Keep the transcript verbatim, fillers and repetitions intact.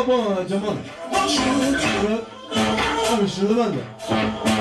蹦叫梦，说二十万的。